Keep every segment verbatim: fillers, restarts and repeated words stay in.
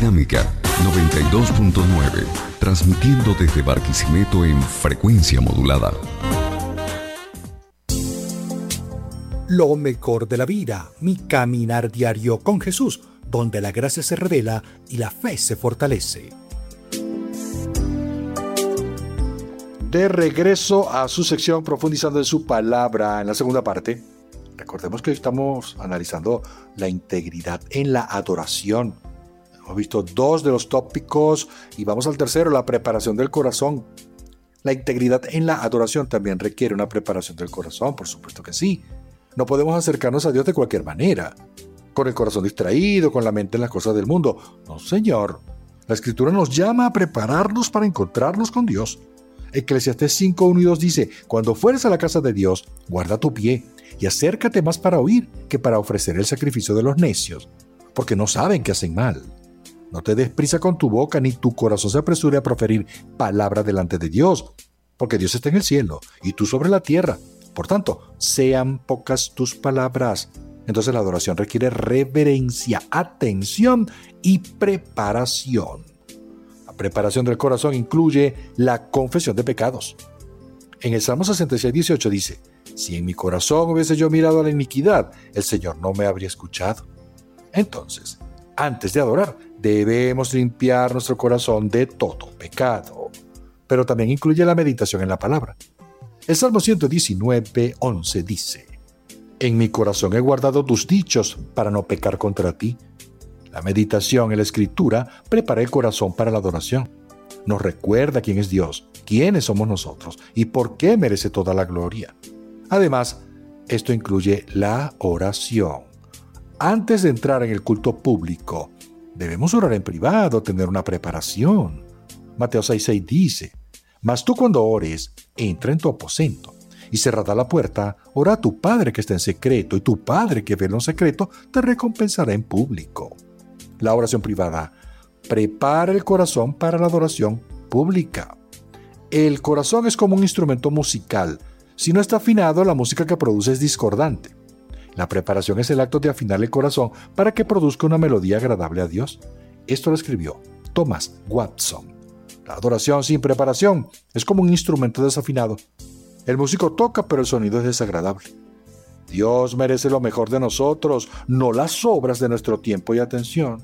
Dinámica noventa y dos punto nueve, transmitiendo desde Barquisimeto en frecuencia modulada. Lo mejor de la vida, mi caminar diario con Jesús, donde la gracia se revela y la fe se fortalece. De regreso a su sección Profundizando en su palabra, en la segunda parte, recordemos que hoy estamos analizando la integridad en la adoración. Hemos visto dos de los tópicos y vamos al tercero, la preparación del corazón. La integridad en la adoración también requiere una preparación del corazón, por supuesto que sí. No podemos acercarnos a Dios de cualquier manera, con el corazón distraído, con la mente en las cosas del mundo. No, Señor. La Escritura nos llama a prepararnos para encontrarnos con Dios. Eclesiastés cinco, uno y dos dice: cuando fueres a la casa de Dios, guarda tu pie y acércate más para oír que para ofrecer el sacrificio de los necios, porque no saben que hacen mal. No te des prisa con tu boca, ni tu corazón se apresure a proferir palabra delante de Dios, porque Dios está en el cielo y tú sobre la tierra. Por tanto, sean pocas tus palabras. Entonces la adoración requiere reverencia, atención y preparación. La preparación del corazón incluye la confesión de pecados. En el Salmo sesenta y seis, dieciocho dice: si en mi corazón hubiese yo mirado a la iniquidad, el Señor no me habría escuchado. Entonces, antes de adorar, debemos limpiar nuestro corazón de todo pecado. Pero también incluye la meditación en la palabra. El Salmo ciento diecinueve, once dice: en mi corazón he guardado tus dichos para no pecar contra ti. La meditación en la Escritura prepara el corazón para la adoración. Nos recuerda quién es Dios, quiénes somos nosotros y por qué merece toda la gloria. Además, esto incluye la oración. Antes de entrar en el culto público, debemos orar en privado, tener una preparación. Mateo seis, seis dice: mas tú cuando ores, entra en tu aposento y cerrada la puerta, ora a tu Padre que está en secreto, y tu Padre que ve en secreto te recompensará en público. La oración privada prepara el corazón para la adoración pública. El corazón es como un instrumento musical. Si no está afinado, la música que produce es discordante. La preparación es el acto de afinar el corazón para que produzca una melodía agradable a Dios. Esto lo escribió Thomas Watson. La adoración sin preparación es como un instrumento desafinado. El músico toca, pero el sonido es desagradable. Dios merece lo mejor de nosotros, no las obras de nuestro tiempo y atención.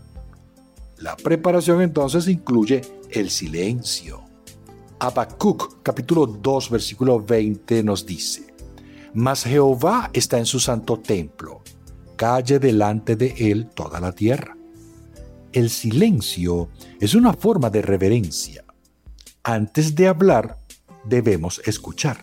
La preparación entonces incluye el silencio. Habacuc, capítulo dos, versículo veinte nos dice: mas Jehová está en su santo templo, calle delante de él toda la tierra. El silencio es una forma de reverencia. Antes de hablar, debemos escuchar.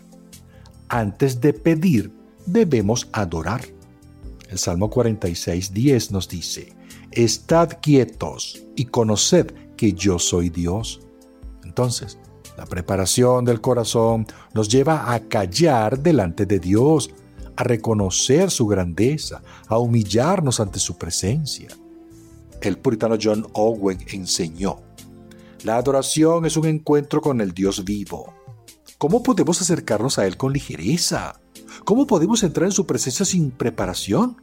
Antes de pedir, debemos adorar. El Salmo cuarenta y seis, diez nos dice: estad quietos y conoced que yo soy Dios. Entonces, la preparación del corazón nos lleva a callar delante de Dios, a reconocer su grandeza, a humillarnos ante su presencia. El puritano John Owen enseñó: la adoración es un encuentro con el Dios vivo. ¿Cómo podemos acercarnos a Él con ligereza? ¿Cómo podemos entrar en su presencia sin preparación?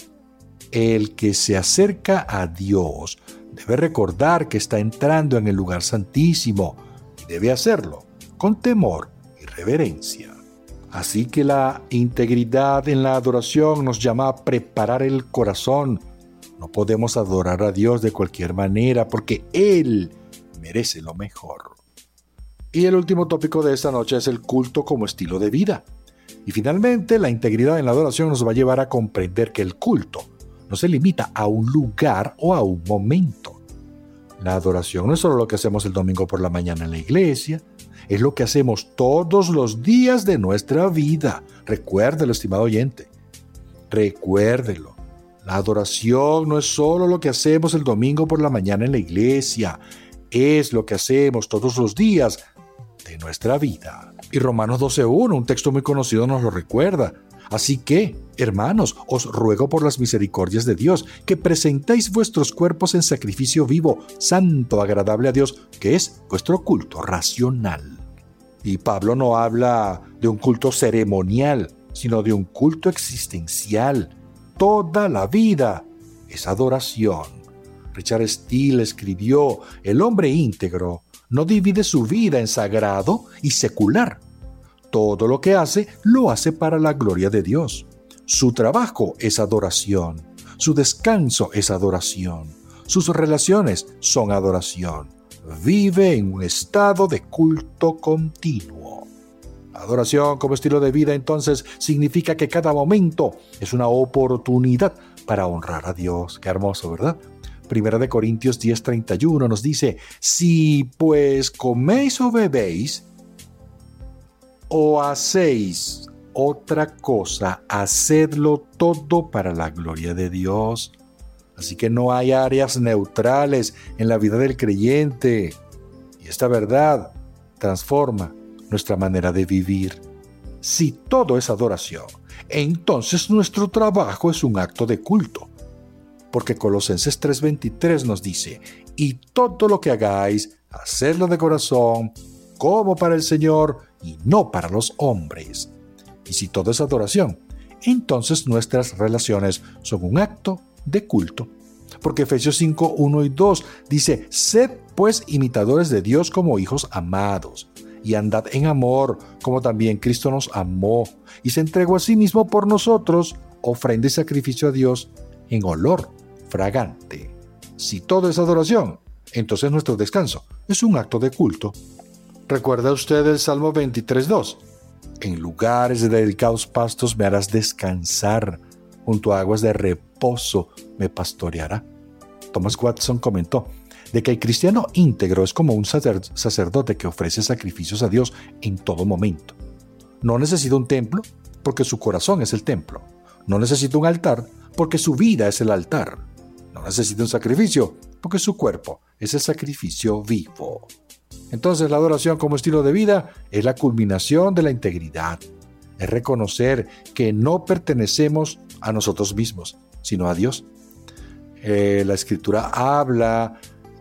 El que se acerca a Dios debe recordar que está entrando en el lugar santísimo y debe hacerlo con temor y reverencia. Así que la integridad en la adoración nos llama a preparar el corazón. No podemos adorar a Dios de cualquier manera porque Él merece lo mejor. Y el último tópico de esta noche es el culto como estilo de vida. Y finalmente, la integridad en la adoración nos va a llevar a comprender que el culto no se limita a un lugar o a un momento. La adoración no es solo lo que hacemos el domingo por la mañana en la iglesia, es lo que hacemos todos los días de nuestra vida. Recuérdelo, estimado oyente. Recuérdelo. La adoración no es solo lo que hacemos el domingo por la mañana en la iglesia, es lo que hacemos todos los días de nuestra vida. Y Romanos doce uno, un texto muy conocido, nos lo recuerda. Así que, hermanos, os ruego por las misericordias de Dios, que presentéis vuestros cuerpos en sacrificio vivo, santo, agradable a Dios, que es vuestro culto racional. Y Pablo no habla de un culto ceremonial, sino de un culto existencial. Toda la vida es adoración. Richard Steele escribió: el hombre íntegro no divide su vida en sagrado y secular. Todo lo que hace, lo hace para la gloria de Dios. Su trabajo es adoración. Su descanso es adoración. Sus relaciones son adoración. Vive en un estado de culto continuo. Adoración como estilo de vida, entonces, significa que cada momento es una oportunidad para honrar a Dios. Qué hermoso, ¿verdad? Primera de Corintios diez treinta y uno nos dice: si pues coméis o bebéis o hacéis otra cosa, hacedlo todo para la gloria de Dios. Así que no hay áreas neutrales en la vida del creyente. Y esta verdad transforma nuestra manera de vivir. Si todo es adoración, entonces nuestro trabajo es un acto de culto. Porque Colosenses tres veintitrés nos dice: y todo lo que hagáis, hacedlo de corazón, como para el Señor y no para los hombres. Y si todo es adoración, entonces nuestras relaciones son un acto de culto. Porque Efesios cinco, uno y dos dice: sed pues imitadores de Dios como hijos amados, y andad en amor, como también Cristo nos amó, y se entregó a sí mismo por nosotros, ofrenda y sacrificio a Dios en olor fragante. Si todo es adoración, entonces nuestro descanso es un acto de culto. ¿Recuerda usted el Salmo veintitrés dos? En lugares de delicados pastos me harás descansar, junto a aguas de reposo me pastoreará. Thomas Watson comentó de que el cristiano íntegro es como un sacerdote que ofrece sacrificios a Dios en todo momento. No necesita un templo porque su corazón es el templo. No necesita un altar porque su vida es el altar. No necesita un sacrificio porque su cuerpo es el sacrificio vivo. Entonces la adoración como estilo de vida es la culminación de la integridad. Es reconocer que no pertenecemos a nosotros mismos, sino a Dios. Eh, la Escritura habla,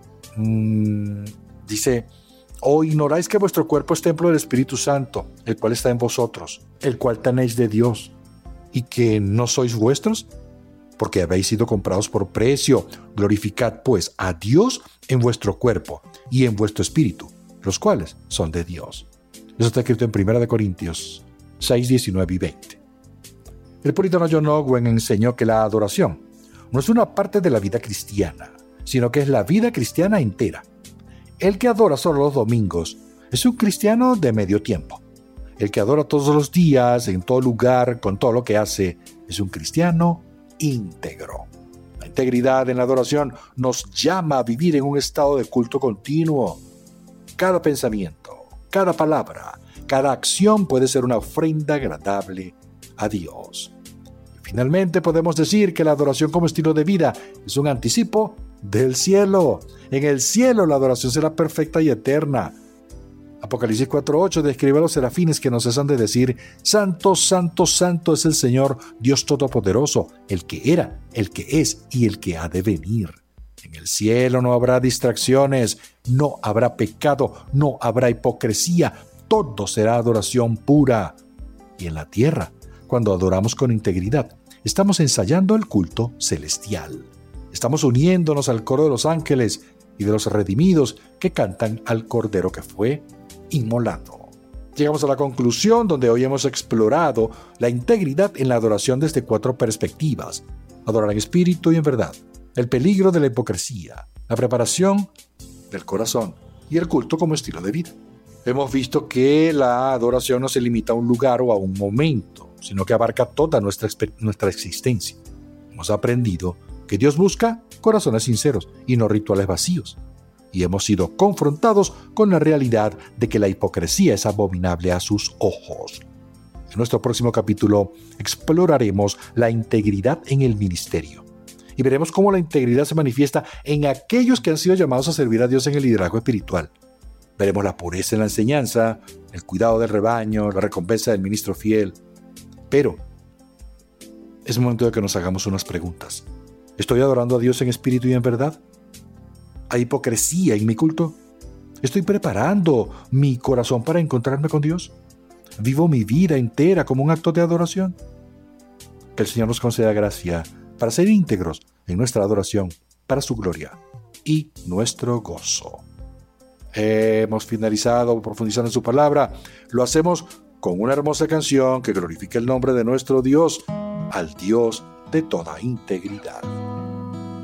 mmm, dice: ¿o ignoráis que vuestro cuerpo es templo del Espíritu Santo, el cual está en vosotros, el cual tenéis de Dios, y que no sois vuestros? Porque habéis sido comprados por precio. Glorificad pues a Dios en vuestro cuerpo y en vuestro espíritu, los cuales son de Dios. Eso está escrito en Primera de Corintios seis, diecinueve y veinte. El puritano John Owen enseñó que la adoración no es una parte de la vida cristiana, sino que es la vida cristiana entera. El que adora solo los domingos es un cristiano de medio tiempo. El que adora todos los días, en todo lugar, con todo lo que hace, es un cristiano íntegro. La integridad en la adoración nos llama a vivir en un estado de culto continuo. Cada pensamiento, cada palabra, cada acción puede ser una ofrenda agradable a Dios. Y finalmente podemos decir que la adoración como estilo de vida es un anticipo del cielo. En el cielo la adoración será perfecta y eterna. Apocalipsis cuatro ocho describe a los serafines que no cesan de decir: Santo, santo, santo es el Señor, Dios Todopoderoso, el que era, el que es y el que ha de venir. En el cielo no habrá distracciones, no habrá pecado, no habrá hipocresía, todo será adoración pura. Y en la tierra, cuando adoramos con integridad, estamos ensayando el culto celestial. Estamos uniéndonos al coro de los ángeles y de los redimidos que cantan al Cordero que fue inmolado. Llegamos a la conclusión donde hoy hemos explorado la integridad en la adoración desde cuatro perspectivas: adorar en espíritu y en verdad, el peligro de la hipocresía, la preparación del corazón y el culto como estilo de vida. Hemos visto que la adoración no se limita a un lugar o a un momento, sino que abarca toda nuestra, nuestra existencia. Hemos aprendido que Dios busca corazones sinceros y no rituales vacíos. Y hemos sido confrontados con la realidad de que la hipocresía es abominable a sus ojos. En nuestro próximo capítulo exploraremos la integridad en el ministerio y veremos cómo la integridad se manifiesta en aquellos que han sido llamados a servir a Dios en el liderazgo espiritual. Veremos la pureza en la enseñanza, el cuidado del rebaño, la recompensa del ministro fiel. Pero es momento de que nos hagamos unas preguntas. ¿Estoy adorando a Dios en espíritu y en verdad? ¿Hay hipocresía en mi culto? ¿Estoy preparando mi corazón para encontrarme con Dios? ¿Vivo mi vida entera como un acto de adoración? Que el Señor nos conceda gracia para ser íntegros en nuestra adoración para su gloria y nuestro gozo. Hemos finalizado profundizando en su palabra. Lo hacemos con una hermosa canción que glorifica el nombre de nuestro Dios, al Dios de toda integridad.